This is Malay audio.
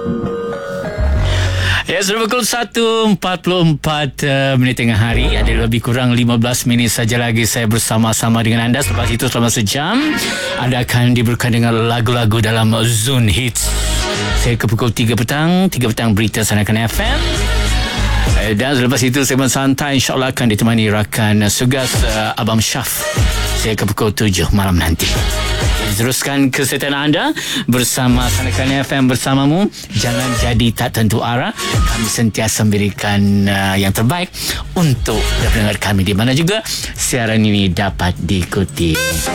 Ya, sudah pukul 1.44 minit tengah hari. Ada lebih kurang 15 minit saja lagi saya bersama-sama dengan anda. Selepas itu selama sejam anda akan diberikan dengan lagu-lagu dalam Zone Hits. Saya ke pukul 3 petang berita Sanakan FM. Dan selepas itu segmen santai insyaAllah akan ditemani rakan Sugas Abang Syaf. Saya ke pukul 7 malam nanti. Teruskan kesihatan anda bersama Sanakan FM bersamamu. Jangan jadi tak tentu arah. Kami sentiasa memberikan yang terbaik untuk pendengar kami di mana juga siaran ini dapat diikuti.